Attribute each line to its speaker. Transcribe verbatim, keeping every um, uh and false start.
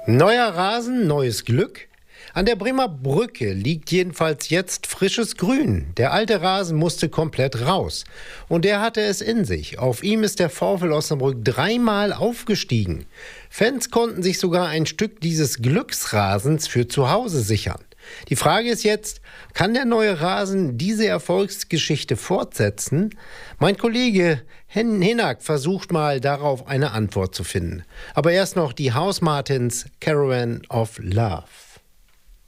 Speaker 1: Neuer Rasen, neues Glück? An der Bremer Brücke liegt jedenfalls jetzt frisches Grün. Der alte Rasen musste komplett raus. Und der hatte es in sich. Auf ihm ist der VfL Osnabrück dreimal aufgestiegen. Fans konnten sich sogar ein Stück dieses Glücksrasens für zu Hause sichern. Die Frage ist jetzt, kann der neue Rasen diese Erfolgsgeschichte fortsetzen? Mein Kollege Hen Hinak versucht mal darauf eine Antwort zu finden. Aber erst noch die Hausmartins Caravan of Love.